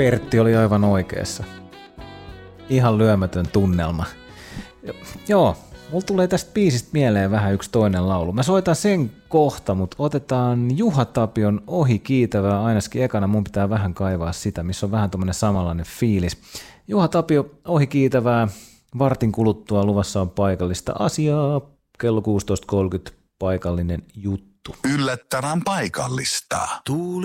Pertti oli aivan oikeassa. Ihan lyömätön tunnelma. Joo, mulla tulee tästä biisistä mieleen vähän yksi toinen laulu. Mä soitan sen kohta, mutta otetaan Juha Tapion Ohi kiitävää. Ainakin ekana mun pitää vähän kaivaa sitä, missä on vähän tommonen samanlainen fiilis. Juha Tapio Ohi kiitävää. Vartin kuluttua luvassa on paikallista asiaa. Kello 16.30 paikallinen juttu. Yllättävän paikallista.